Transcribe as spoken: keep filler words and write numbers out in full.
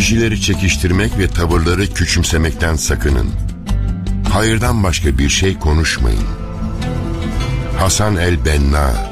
Kişileri çekiştirmek ve tavırları küçümsemekten sakının. Hayırdan başka bir şey konuşmayın. Hasan el-Benna.